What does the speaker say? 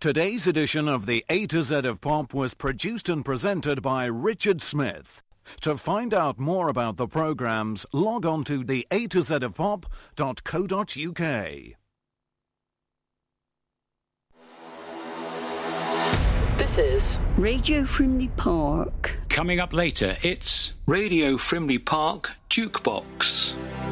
Today's edition of the A to Z of Pop was produced and presented by Richard Smith. To find out more about the programmes, log on to the A to Z of Pop.co.uk. This is Radio Frimley Park. Coming up later, it's Radio Frimley Park Jukebox.